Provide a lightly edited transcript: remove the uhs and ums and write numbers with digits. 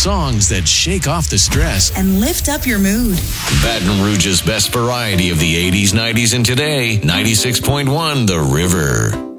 songs that shake off the stress and lift up your mood. Baton Rouge's best variety of the 80s, 90s, and today. 96.1 The River.